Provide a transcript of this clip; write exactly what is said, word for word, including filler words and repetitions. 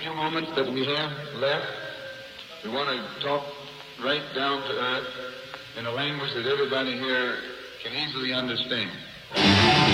few moments that we have left, we want to talk right down to earth in a language that everybody here can easily understand.